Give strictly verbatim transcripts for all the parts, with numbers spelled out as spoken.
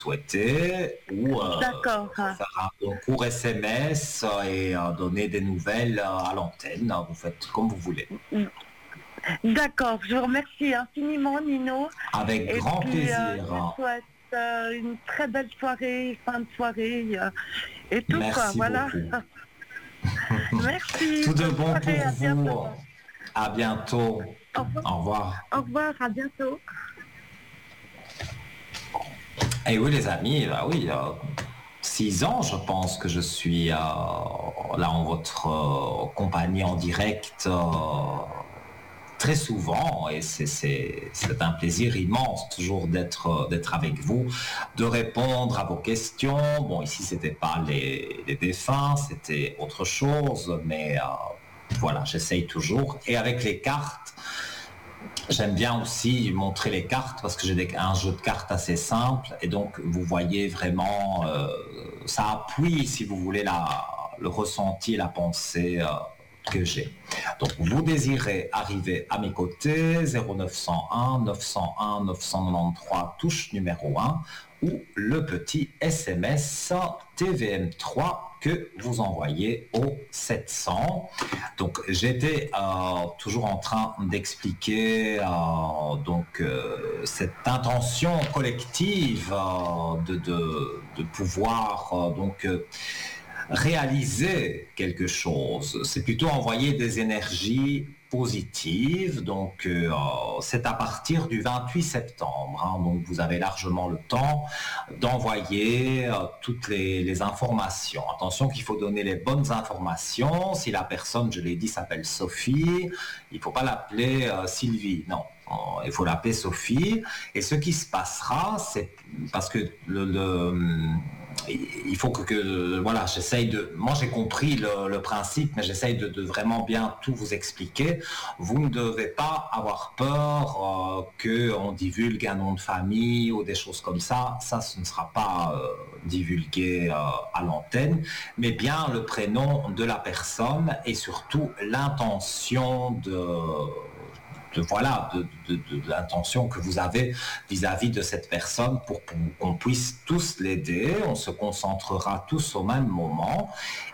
souhaitez, ou euh, D'accord. faire un concours S M S et euh, donner des nouvelles à l'antenne. Vous faites comme vous voulez. D'accord, je vous remercie infiniment, Nino. Avec Et grand puis, euh, plaisir. je vous souhaite euh, une très belle soirée, fin de soirée, euh, et tout, quoi, Merci voilà. beaucoup. Merci, Tout de bonne bon pour soirée, à vous. bientôt. À bientôt. Au revoir. Au revoir. Au revoir, à bientôt. Eh oui, les amis, bah oui, euh, six ans, je pense que je suis euh, là en votre euh, compagnie en direct euh, très souvent, et c'est, c'est, c'est un plaisir immense toujours d'être, euh, d'être avec vous, de répondre à vos questions. Bon, ici, c'était pas les, les défunts, c'était autre chose, mais euh, voilà, j'essaye toujours. Et avec les cartes, j'aime bien aussi montrer les cartes parce que j'ai des, un jeu de cartes assez simple, et donc vous voyez vraiment, euh, ça appuie, si vous voulez, la, le ressenti, la pensée euh, que j'ai. Donc vous désirez arriver à mes côtés, zéro neuf cent un neuf cent un neuf cent quatre-vingt-treize, touche numéro un, ou le petit S M S T V M trois que vous envoyez au sept cents. Donc j'étais euh, toujours en train d'expliquer euh, donc euh, cette intention collective euh, de, de, de pouvoir euh, donc euh, réaliser quelque chose. C'est plutôt envoyer des énergies positives. Donc euh, c'est à partir du vingt-huit septembre. Hein, donc vous avez largement le temps d'envoyer euh, toutes les, les informations. Attention qu'il faut donner les bonnes informations. Si la personne, je l'ai dit, s'appelle Sophie, il ne faut pas l'appeler euh, Sylvie. Non. Il faut l'appeler Sophie. Et ce qui se passera, c'est parce que le, le il faut que, que voilà, j'essaye de... Moi, j'ai compris le, le principe, mais j'essaye de, de vraiment bien tout vous expliquer. Vous ne devez pas avoir peur euh, qu'on divulgue un nom de famille ou des choses comme ça. Ça, ce ne sera pas euh, divulgué euh, à l'antenne, mais bien le prénom de la personne et surtout l'intention de... De, voilà, de, de, de, de l'intention que vous avez vis-à-vis de cette personne pour, pour qu'on puisse tous l'aider. On se concentrera tous au même moment,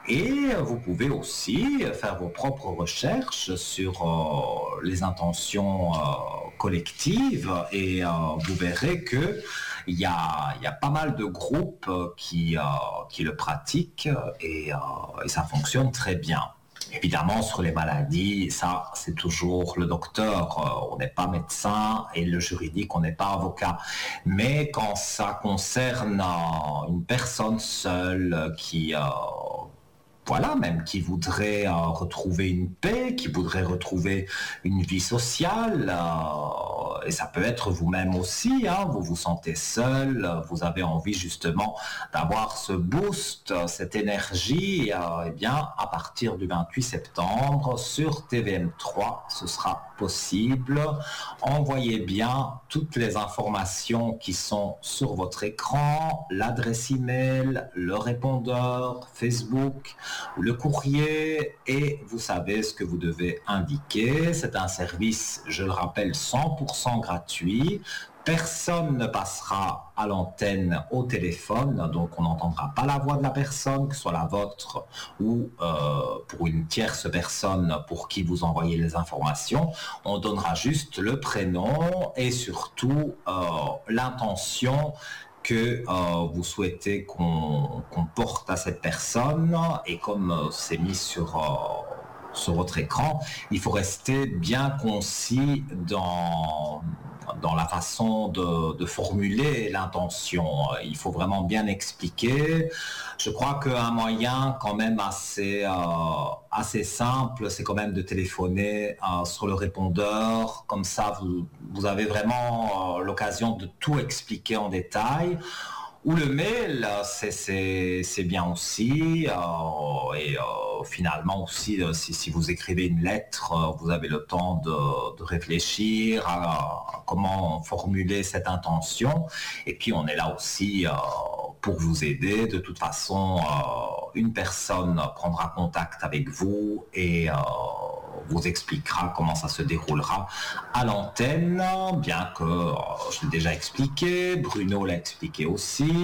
et vous pouvez aussi faire vos propres recherches sur euh, les intentions euh, collectives, et euh, vous verrez que il y a, il y a pas mal de groupes qui, euh, qui le pratiquent, et, euh, et ça fonctionne très bien. Évidemment, sur les maladies, ça, c'est toujours le docteur. Euh, on n'est pas médecin, et le juridique, on n'est pas avocat. Mais quand ça concerne euh, une personne seule qui... Euh, voilà, même qui voudrait euh, retrouver une paix, qui voudrait retrouver une vie sociale, euh, et ça peut être vous-même aussi, hein, vous vous sentez seul, vous avez envie justement d'avoir ce boost, cette énergie, euh, eh bien, à partir du vingt-huit septembre, sur T V M trois, ce sera possible. Envoyez bien toutes les informations qui sont sur votre écran, l'adresse email, le répondeur, Facebook, le courrier, et vous savez ce que vous devez indiquer. C'est un service, je le rappelle, cent pour cent gratuit. Personne ne passera à l'antenne au téléphone, donc on n'entendra pas la voix de la personne, que ce soit la vôtre ou euh, pour une tierce personne pour qui vous envoyez les informations. On donnera juste le prénom et surtout euh, l'intention que euh, vous souhaitez qu'on, qu'on porte à cette personne, et comme euh, c'est mis sur... Euh, sur votre écran, il faut rester bien concis dans, dans la façon de, de formuler l'intention. Il faut vraiment bien expliquer. Je crois qu'un moyen quand même assez, euh, assez simple, c'est quand même de téléphoner euh, sur le répondeur. Comme ça, vous, vous avez vraiment euh, l'occasion de tout expliquer en détail. Ou le mail, c'est, c'est, c'est bien aussi, euh, et euh, finalement aussi, euh, si, si vous écrivez une lettre, euh, vous avez le temps de, de réfléchir à, à comment formuler cette intention, et puis on est là aussi euh, pour vous aider. De toute façon, euh, une personne prendra contact avec vous et euh, vous expliquera comment ça se déroulera à l'antenne, bien que euh, je l'ai déjà expliqué, Bruno l'a expliqué aussi.